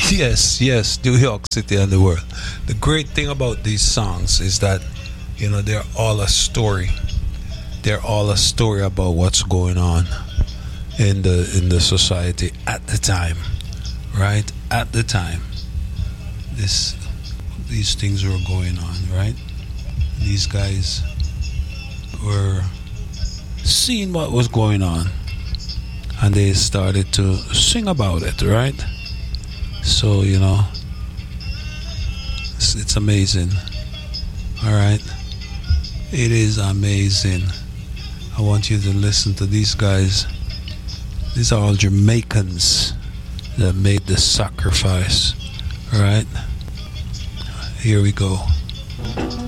Yes, yes, New York City and the world. The great thing about these songs is that, they're all a story. They're all a story about what's going on in the society at the time, right? At the time, this these things were going on, right? These guys were seeing what was going on, and they started to sing about it, right? So it's amazing. All right, it is amazing. I want you to listen to these guys. These are all Jamaicans that made the sacrifice. All right, here we go.